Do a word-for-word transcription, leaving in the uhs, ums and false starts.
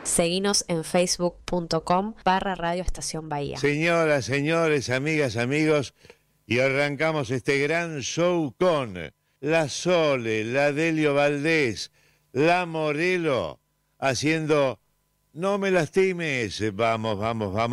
Seguinos en facebook.com barra Radio Estación Bahía. Señoras, señores, amigas, amigos, y arrancamos este gran show con la Sole, la Delio Valdés, la Morelo, haciendo No me lastimes. Vamos, vamos, vamos.